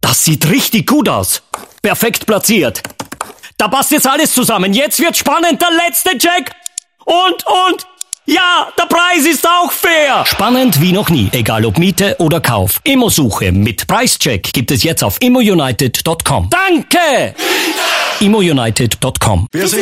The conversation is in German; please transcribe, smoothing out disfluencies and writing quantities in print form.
Das sieht richtig gut aus. Perfekt platziert. Da passt jetzt alles zusammen. Jetzt wird spannend. Der letzte Check. Und... Ja, der Preis ist auch fair. Spannend wie noch nie. Egal ob Miete oder Kauf. Immosuche mit Preischeck gibt es jetzt auf immounited.com. Danke! immounited.com.